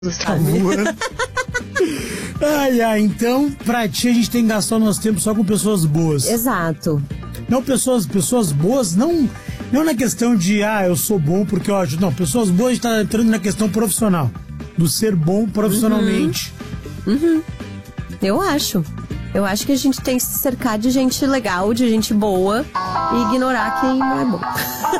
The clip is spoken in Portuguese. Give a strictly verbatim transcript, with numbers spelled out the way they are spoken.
sabe? Ai, ai, então, pra ti a gente tem que gastar o nosso tempo só com pessoas boas. Exato. Não, pessoas, pessoas boas, não, não na questão de, ah, eu sou bom porque eu ajudo. Não, pessoas boas, a gente tá entrando na questão profissional. Do ser bom profissionalmente. Uhum. Uhum. Eu acho. Eu acho que a gente tem que se cercar de gente legal, de gente boa e ignorar quem não é bom.